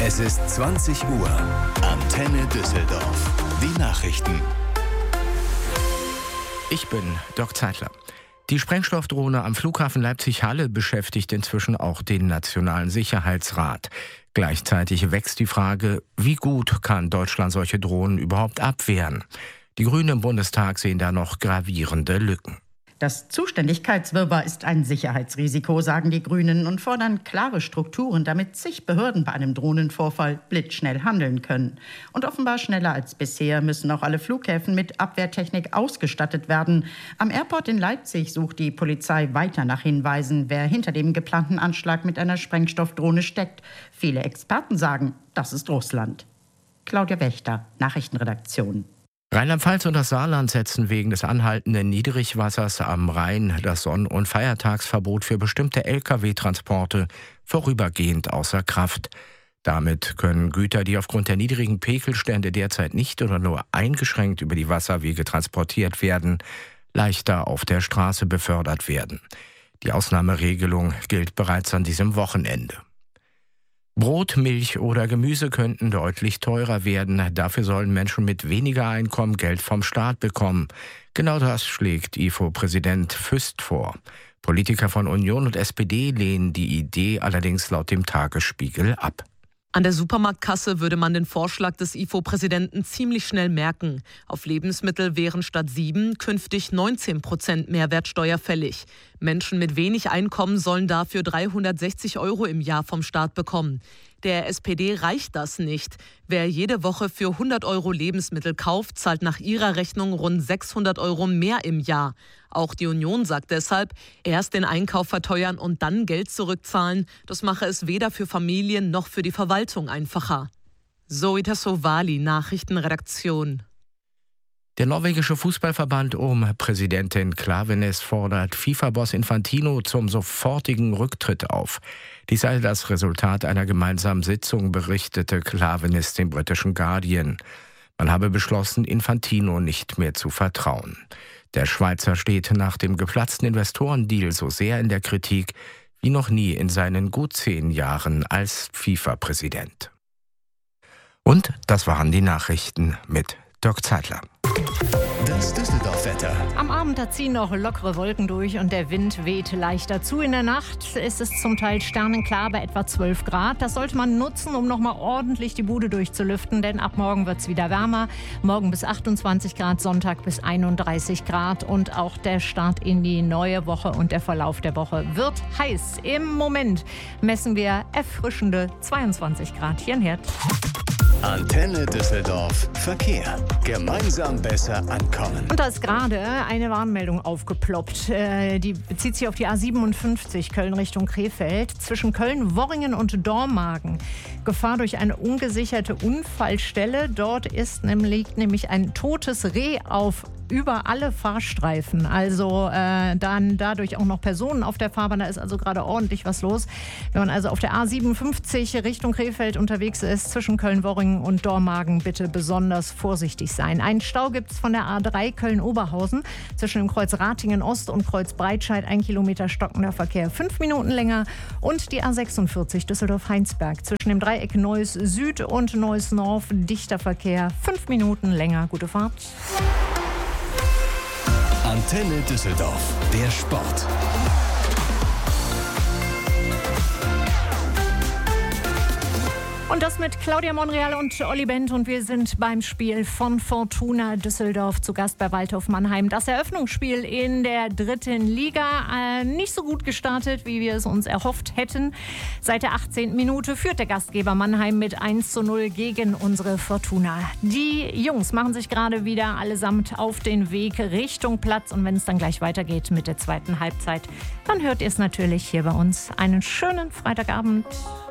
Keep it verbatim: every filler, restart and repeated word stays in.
Es ist zwanzig Uhr. Antenne Düsseldorf. Die Nachrichten. Ich bin Dirk Zeitler. Die Sprengstoffdrohne am Flughafen Leipzig-Halle beschäftigt inzwischen auch den Nationalen Sicherheitsrat. Gleichzeitig wächst die Frage, wie gut kann Deutschland solche Drohnen überhaupt abwehren? Die Grünen im Bundestag sehen da noch gravierende Lücken. Das Zuständigkeitswirrwarr ist ein Sicherheitsrisiko, sagen die Grünen, und fordern klare Strukturen, damit zig Behörden bei einem Drohnenvorfall blitzschnell handeln können. Und offenbar schneller als bisher müssen auch alle Flughäfen mit Abwehrtechnik ausgestattet werden. Am Airport in Leipzig sucht die Polizei weiter nach Hinweisen, wer hinter dem geplanten Anschlag mit einer Sprengstoffdrohne steckt. Viele Experten sagen, das ist Russland. Claudia Wächter, Nachrichtenredaktion. Rheinland-Pfalz und das Saarland setzen wegen des anhaltenden Niedrigwassers am Rhein das Sonn- und Feiertagsverbot für bestimmte L K W-Transporte vorübergehend außer Kraft. Damit können Güter, die aufgrund der niedrigen Pegelstände derzeit nicht oder nur eingeschränkt über die Wasserwege transportiert werden, leichter auf der Straße befördert werden. Die Ausnahmeregelung gilt bereits an diesem Wochenende. Brot, Milch oder Gemüse könnten deutlich teurer werden. Dafür sollen Menschen mit weniger Einkommen Geld vom Staat bekommen. Genau das schlägt I F O-Präsident Füst vor. Politiker von Union und S P D lehnen die Idee allerdings laut dem Tagesspiegel ab. An der Supermarktkasse würde man den Vorschlag des I F O-Präsidenten ziemlich schnell merken. Auf Lebensmittel wären statt sieben künftig neunzehn Prozent Mehrwertsteuer fällig. Menschen mit wenig Einkommen sollen dafür dreihundertsechzig Euro im Jahr vom Staat bekommen. Der S P D reicht das nicht. Wer jede Woche für hundert Euro Lebensmittel kauft, zahlt nach ihrer Rechnung rund sechshundert Euro mehr im Jahr. Auch die Union sagt deshalb, erst den Einkauf verteuern und dann Geld zurückzahlen. Das mache es weder für Familien noch für die Verwaltung einfacher. Zoe Tassovali, Nachrichtenredaktion. Der norwegische Fußballverband um Präsidentin Klaveness fordert FIFA-Boss Infantino zum sofortigen Rücktritt auf. Dies sei das Resultat einer gemeinsamen Sitzung, berichtete Klaveness dem britischen Guardian. Man habe beschlossen, Infantino nicht mehr zu vertrauen. Der Schweizer steht nach dem geplatzten Investorendeal so sehr in der Kritik wie noch nie in seinen gut zehn Jahren als FIFA-Präsident. Und das waren die Nachrichten mit Dirk Zeitler. Das Düsseldorf-Wetter. Am Abend da ziehen noch lockere Wolken durch und der Wind weht leicht dazu. In der Nacht ist es zum Teil sternenklar bei etwa zwölf Grad. Das sollte man nutzen, um nochmal ordentlich die Bude durchzulüften, denn ab morgen wird es wieder wärmer. Morgen bis achtundzwanzig Grad, Sonntag bis einunddreißig Grad und auch der Start in die neue Woche und der Verlauf der Woche wird heiß. Im Moment messen wir erfrischende zweiundzwanzig Grad hier in Herd. Antenne Düsseldorf Verkehr. Gemeinsam besser ankommen. Und da ist gerade eine Warnmeldung aufgeploppt. Äh, die bezieht sich auf die A siebenundfünfzig Köln Richtung Krefeld. Zwischen Köln, Worringen und Dormagen. Gefahr durch eine ungesicherte Unfallstelle. Dort ist nämlich, liegt nämlich ein totes Reh auf über alle Fahrstreifen. Also äh, dann dadurch auch noch Personen auf der Fahrbahn. Da ist also gerade ordentlich was los. Wenn man also auf der A siebenundfünfzig Richtung Krefeld unterwegs ist, zwischen Köln, Worringen und Dormagen, bitte besonders vorsichtig sein. Einen Stau gibt es von der A drei Köln-Oberhausen zwischen dem Kreuz Ratingen-Ost und Kreuz Breitscheid. Ein Kilometer stockender Verkehr, fünf Minuten länger. Und die A sechsundvierzig Düsseldorf-Heinsberg zwischen dem Dreieck Neuss Süd und Neuss North. Dichter Verkehr, fünf Minuten länger. Gute Fahrt. Antenne Düsseldorf, der Sport. Und das mit Claudia Monreal und Olli Bent. Und wir sind beim Spiel von Fortuna Düsseldorf zu Gast bei Waldhof Mannheim. Das Eröffnungsspiel in der dritten Liga. Äh, nicht so gut gestartet, wie wir es uns erhofft hätten. Seit der achtzehnten Minute führt der Gastgeber Mannheim mit eins zu null gegen unsere Fortuna. Die Jungs machen sich gerade wieder allesamt auf den Weg Richtung Platz. Und wenn es dann gleich weitergeht mit der zweiten Halbzeit, dann hört ihr es natürlich hier bei uns. Einen schönen Freitagabend.